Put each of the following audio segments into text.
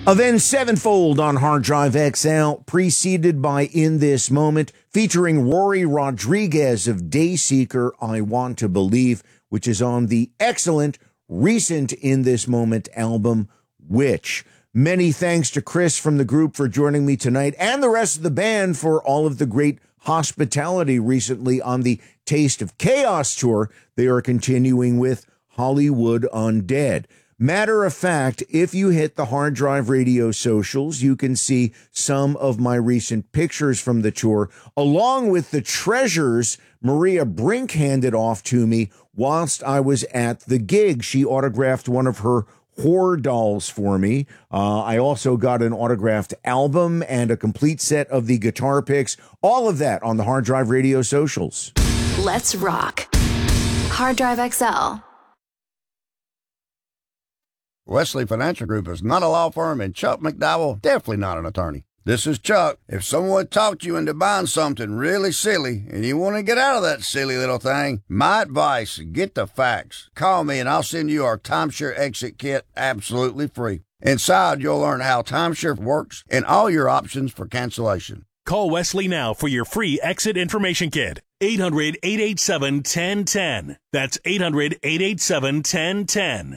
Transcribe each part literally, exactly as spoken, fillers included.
Avenged Sevenfold on Hard Drive X L, preceded by In This Moment, featuring Rory Rodriguez of Dayseeker, I Want to Believe, which is on the excellent recent In This Moment album, Witch. Many thanks to Chris from the group for joining me tonight, and the rest of the band for all of the great hospitality recently on the Taste of Chaos tour they are continuing with Hollywood Undead. Matter of fact, if you hit the Hard Drive Radio socials, you can see some of my recent pictures from the tour, along with the treasures Maria Brink handed off to me whilst I was at the gig. She autographed one of her horror dolls for me. Uh, I also got an autographed album and a complete set of the guitar picks. All of that on the Hard Drive Radio socials. Let's rock. Hard Drive X L. Wesley Financial Group is not a law firm, and Chuck McDowell definitely not an attorney. This is Chuck. If someone talked you into buying something really silly and you want to get out of that silly little thing, my advice, get the facts. Call me and I'll send you our timeshare exit kit absolutely free. Inside, you'll learn how timeshare works and all your options for cancellation. Call Wesley now for your free exit information kit. eight hundred, eight eight seven, one zero one zero. That's eight hundred, eight eight seven, one zero one zero.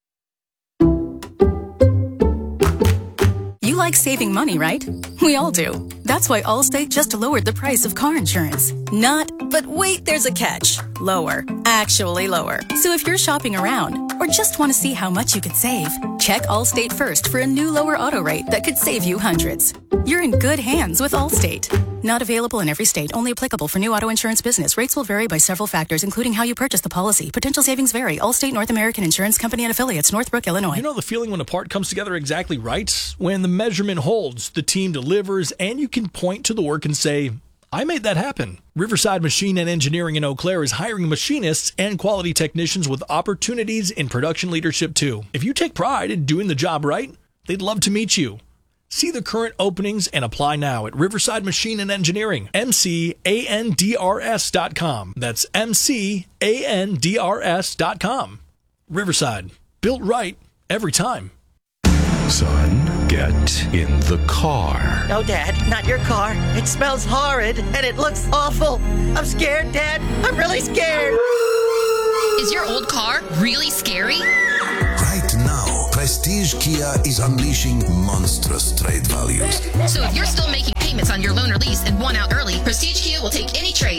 You like saving money, right? We all do. That's why Allstate just lowered the price of car insurance. Not, but wait, there's a catch. Lower. Actually lower. So if you're shopping around or just want to see how much you could save, check Allstate first for a new lower auto rate that could save you hundreds. You're in good hands with Allstate. Not available in every state. Only applicable for new auto insurance business. Rates will vary by several factors, including how you purchase the policy. Potential savings vary. Allstate North American Insurance Company and affiliates, Northbrook, Illinois. You know the feeling when a part comes together exactly right? When the measurement holds, the team delivers, and you can point to the work and say, I made that happen. Riverside Machine and Engineering in Eau Claire is hiring machinists and quality technicians with opportunities in production leadership too. If you take pride in doing the job right, they'd love to meet you. See the current openings and apply now at Riverside Machine and Engineering, M C A N D R S dot com. That's M C A N D R S dot com. Riverside, built right every time. Son, get in the car. No, Dad, not your car. It smells horrid and it looks awful. I'm scared, Dad. I'm really scared. Is your old car really scary? Right now, Prestige Kia is unleashing monstrous trade values. So if you're still making payments on your loan or lease and want out early, Prestige Kia will take any trade.